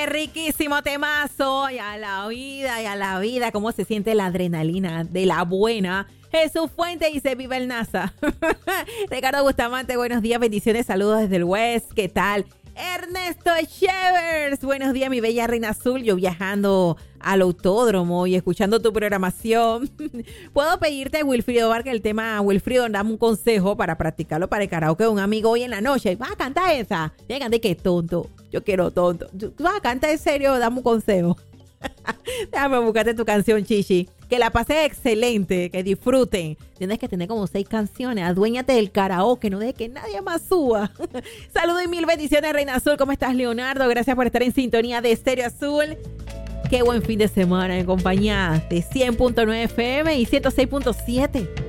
Riquísimo temazo. Y a la vida, cómo se siente la adrenalina de la buena. Jesús Fuente dice, viva el NASA. Ricardo Bustamante, buenos días, bendiciones, saludos desde el West. ¿Qué tal? Ernesto Chevers, buenos días, mi bella reina azul. Yo viajando al autódromo y escuchando tu programación. Puedo pedirte a Wilfrido Vargas el tema. Wilfrido, dame un consejo para practicarlo para el karaoke de un amigo hoy en la noche. ¿Vas a cantar esa? Ya canté que tonto. Yo quiero tonto. ¿Tú vas a cantar en serio? Dame un consejo. Déjame buscarte tu canción, Chichi. Que la pases excelente, que disfruten. Tienes que tener como 6 canciones. Aduéñate del karaoke, no dejes que nadie más suba. Saludos y mil bendiciones, Reina Azul. ¿Cómo estás, Leonardo? Gracias por estar en sintonía de Estéreo Azul. Qué buen fin de semana en compañía de 100.9 FM y 106.7.